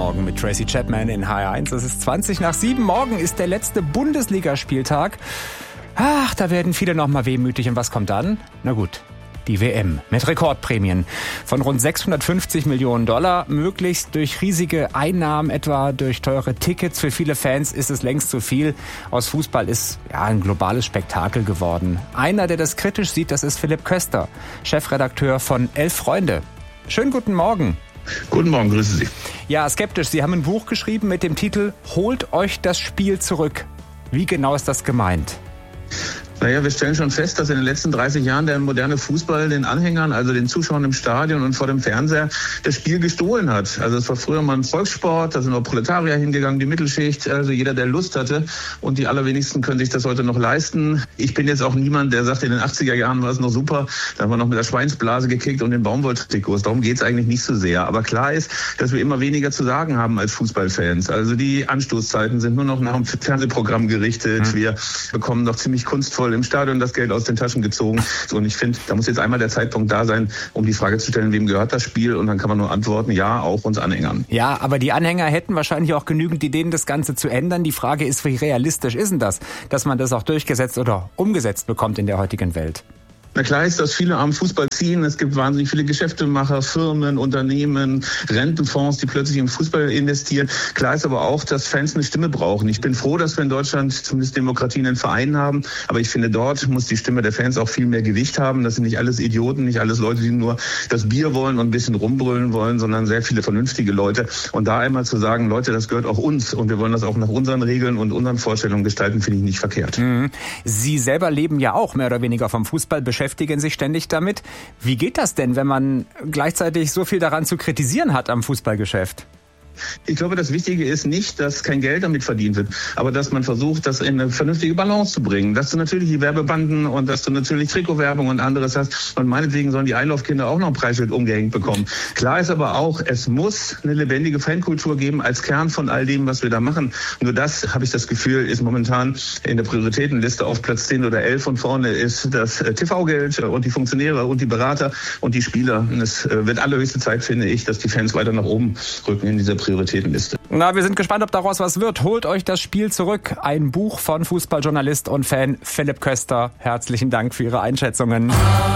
Morgen mit Tracy Chapman in HR1. Es ist 7:20. Morgen ist der letzte Bundesligaspieltag. Ach, da werden viele noch mal wehmütig. Und was kommt dann? Na gut, die WM mit Rekordprämien von rund $650 Millionen. Möglichst durch riesige Einnahmen, etwa durch teure Tickets. Für viele Fans ist es längst zu viel. Aus Fußball ist ein globales Spektakel geworden. Einer, der das kritisch sieht, das ist Philipp Köster, Chefredakteur von 11 Freunde. Schönen guten Morgen. Guten Morgen, grüße Sie. Ja, skeptisch. Sie haben ein Buch geschrieben mit dem Titel "Holt euch das Spiel zurück". Wie genau ist das gemeint? Naja, wir stellen schon fest, dass in den letzten 30 Jahren der moderne Fußball den Anhängern, also den Zuschauern im Stadion und vor dem Fernseher, das Spiel gestohlen hat. Also es war früher mal ein Volkssport, da sind auch Proletarier hingegangen, die Mittelschicht, also jeder, der Lust hatte. Und die allerwenigsten können sich das heute noch leisten. Ich bin jetzt auch niemand, der sagt, in den 80er Jahren war es noch super, da haben wir noch mit der Schweinsblase gekickt und den Baumwolltrikots. Darum geht es eigentlich nicht so sehr. Aber klar ist, dass wir immer weniger zu sagen haben als Fußballfans. Also die Anstoßzeiten sind nur noch nach dem Fernsehprogramm gerichtet. Wir bekommen noch ziemlich kunstvoll im Stadion das Geld aus den Taschen gezogen. Und ich finde, da muss jetzt einmal der Zeitpunkt da sein, um die Frage zu stellen, wem gehört das Spiel? Und dann kann man nur antworten, ja, auch uns Anhängern. Ja, aber die Anhänger hätten wahrscheinlich auch genügend Ideen, das Ganze zu ändern. Die Frage ist, wie realistisch ist denn das, dass man das auch durchgesetzt oder umgesetzt bekommt in der heutigen Welt? Na klar ist, dass viele am Fußball ziehen. Es gibt wahnsinnig viele Geschäftemacher, Firmen, Unternehmen, Rentenfonds, die plötzlich im Fußball investieren. Klar ist aber auch, dass Fans eine Stimme brauchen. Ich bin froh, dass wir in Deutschland zumindest Demokratie in den Vereinen haben. Aber ich finde, dort muss die Stimme der Fans auch viel mehr Gewicht haben. Das sind nicht alles Idioten, nicht alles Leute, die nur das Bier wollen und ein bisschen rumbrüllen wollen, sondern sehr viele vernünftige Leute. Und da einmal zu sagen, Leute, das gehört auch uns und wir wollen das auch nach unseren Regeln und unseren Vorstellungen gestalten, finde ich nicht verkehrt. Sie selber leben ja auch mehr oder weniger vom Fußball, beschäftigen sich ständig damit. Wie geht das denn, wenn man gleichzeitig so viel daran zu kritisieren hat am Fußballgeschäft? Ich glaube, das Wichtige ist nicht, dass kein Geld damit verdient wird, aber dass man versucht, das in eine vernünftige Balance zu bringen. Dass du natürlich die Werbebanden und dass du natürlich Trikotwerbung und anderes hast. Und meinetwegen sollen die Einlaufkinder auch noch ein Preisschild umgehängt bekommen. Klar ist aber auch, es muss eine lebendige Fankultur geben als Kern von all dem, was wir da machen. Nur das, habe ich das Gefühl, ist momentan in der Prioritätenliste auf Platz 10 oder 11. Und vorne ist das TV-Geld und die Funktionäre und die Berater und die Spieler. Und es wird allerhöchste Zeit, finde ich, dass die Fans weiter nach oben rücken in dieser Prioritätenliste. Na, wir sind gespannt, ob daraus was wird. Holt euch das Spiel zurück. Ein Buch von Fußballjournalist und Fan Philipp Köster. Herzlichen Dank für Ihre Einschätzungen.